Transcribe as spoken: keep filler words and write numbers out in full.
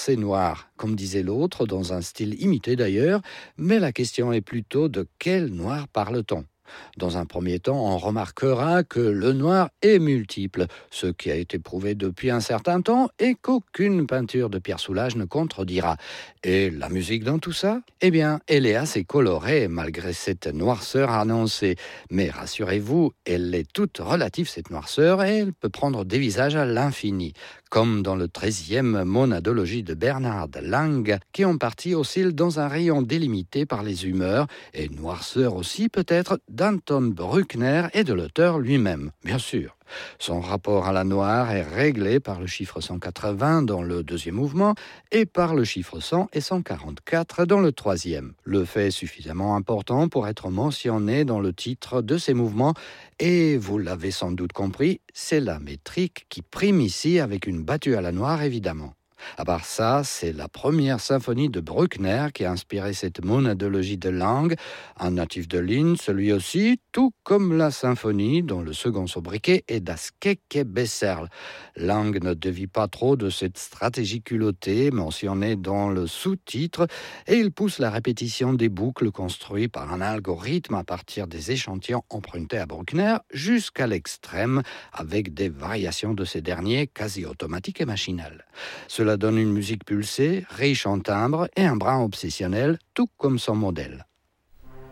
c'est noir, comme disait l'autre, dans un style imité d'ailleurs, mais la question est plutôt de quel noir parle-t-on ? Dans un premier temps, on remarquera que le noir est multiple, ce qui a été prouvé depuis un certain temps et qu'aucune peinture de Pierre Soulages ne contredira. Et la musique dans tout ça ? Eh bien, elle est assez colorée malgré cette noirceur annoncée. Mais rassurez-vous, elle est toute relative cette noirceur et elle peut prendre des visages à l'infini. Comme dans le treizième monadologie de Bernard Lang, qui en partie oscille dans un rayon délimité par les humeurs, et noirceur aussi peut-être d'Anton Bruckner et de l'auteur lui-même, bien sûr. Son rapport à la noire est réglé par le chiffre cent quatre-vingts dans le deuxième mouvement et par le chiffre cent et cent quarante-quatre dans le troisième. Le fait est suffisamment important pour être mentionné dans le titre de ces mouvements et, vous l'avez sans doute compris, c'est la métrique qui prime ici avec une battue à la noire évidemment. À part ça, c'est la première symphonie de Bruckner qui a inspiré cette monadologie de Lang, un natif de Linz, lui aussi, tout comme la symphonie dont le second sobriquet est Das Kekebesserl. Lang ne dévie pas trop de cette stratégie culottée mentionnée dans le sous-titre et il pousse la répétition des boucles construites par un algorithme à partir des échantillons empruntés à Bruckner jusqu'à l'extrême avec des variations de ces derniers quasi automatiques et machinales. Cela donne une musique pulsée, riche en timbres et un brin obsessionnel, tout comme son modèle.